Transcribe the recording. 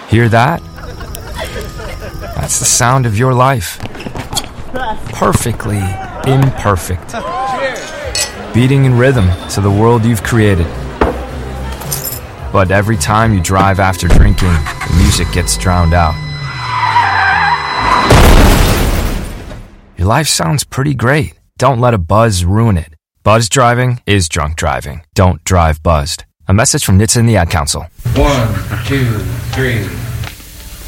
Hear that? That's the sound of your life. Perfectly imperfect. Beating in rhythm to the world you've created. But every time you drive after drinking, the music gets drowned out. Your life sounds pretty great. Don't let a buzz ruin it. Buzz driving is drunk driving. Don't drive buzzed. A message from NHTSA and the Ad Council. 1, 2, 3...